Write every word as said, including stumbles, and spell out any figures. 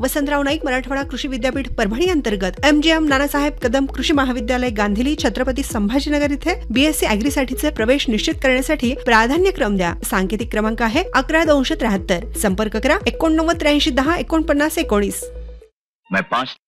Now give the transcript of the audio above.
वसंतराव नाईक मराठवाडा कृषी विद्यापीठ परभणी अंतर्गत M G M Nanasaheb Kadam कृषी महाविद्यालय गांधीली छत्रपती संभाजीनगर इथे बीएससी अॅग्री साठीचे प्रवेश निश्चित करण्यासाठी प्राधान्यक्रम द्या. सांकेतिक क्रमांक आहे अकरा दोनशे त्र्याहत्तर. संपर्क करा एकोणनव्वद त्र्याऐंशी दहा एकोणपन्नास एकोणीस. मैं पांच